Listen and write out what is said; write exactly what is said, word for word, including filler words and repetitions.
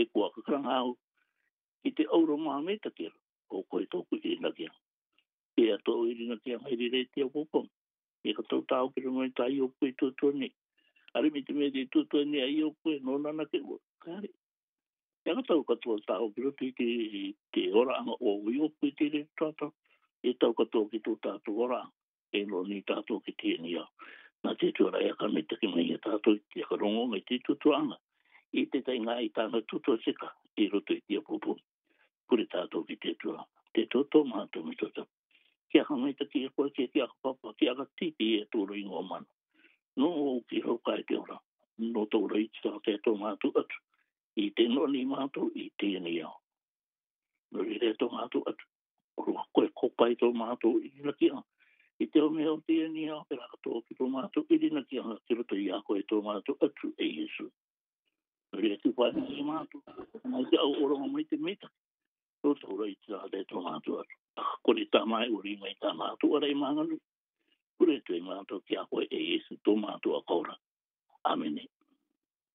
e kua kakaranga au ki te auro māme takera ko koe tōku i rina kia. E ato i rina kia haere rei te apopong. E ka tau tāo kira mai tā i o koe tōtua ne. Are me te mea te tōtua ne a i o koe no nana ke ua. Kāre. E ka tau katoa tāo kira te te ora anga o i o koe te re tātau. E tau katoa ki tō tātou ora. E no ni tātou ki te ni au. Nā te tuara e ka me take mai e tātou i ka rongo mai te tutuanga. I te tai ngā i tāna tutua seka i roto i te apopong. Kure tātou ki te tuara. Te toto mātou mi tota. Kia ka mai taki e koe kia kia ka papa, kia ka titi e tōro ingo mana. No o ki hau kai te ora. No tōra i tā te tō mātou atu. I te noni mātou i te ni au. No i re tō mātou atu. Rua koe kopai tō mātou i rina kia. I te o mea o te ni au, e raka tō ki tō mātou i rina kia. Ki roto i a koe tō mātou atu e Yesu. No i re tu whai ni mātou. Mai te au oronga mai te meta. Tō tōra i tā te tō mātou atu. Kore tā mai uri mai tā mātou arei manganu. Kore tui mātou ki a koe e Yesu tō mātou a kaura. Amene.